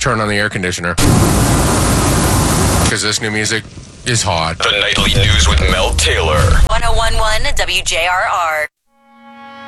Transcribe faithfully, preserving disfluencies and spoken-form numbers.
turn on the air conditioner. Because this new music is hot. The Nightly News with Mel Taylor. one oh one point one W J R R.